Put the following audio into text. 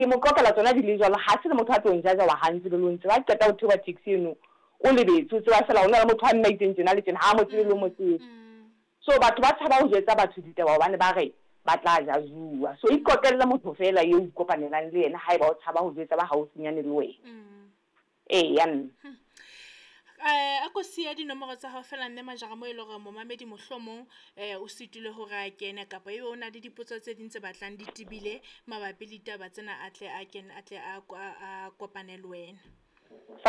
ke mo kokela tsona di le jalo ha se le motho a tlo njaja wa hantse le lontse ba qeta ho thewa taxi eno o lebetse o tseba fela o na le motho a nna itseng tjena le tjena ha mo tsebe le mo tsebe so batho ba tshaba ho jetsa batho ditaba hobane ba re ba tla ja zua so ikokella motho fela eo ikopanelang le yena ha eba o tshaba ho jetsa ba haufinyane le wena ya nna ako siya dinomoro tsa hao fela nne majara mo e le gore momamedi mohlomong o sitile hore a kene kapa ebe o na le dipotso tse ding tse batlang di tibile mabapi le taba tsena a tle a kopane le wena.